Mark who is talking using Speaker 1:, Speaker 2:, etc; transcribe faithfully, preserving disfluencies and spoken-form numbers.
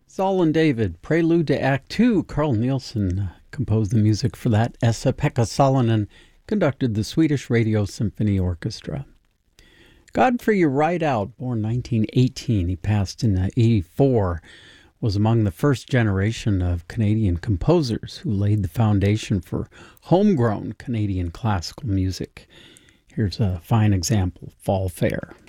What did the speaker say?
Speaker 1: Saul and David, Prelude to Act Two. Carl Nielsen composed the music for that. Esa-Pekka Salonen conducted the Swedish Radio Symphony Orchestra. Godfrey Rideout, born nineteen eighteen, he passed in eighty-four, was among the first generation of Canadian composers who laid the foundation for homegrown Canadian classical music. Here's a fine example, Fall Fair.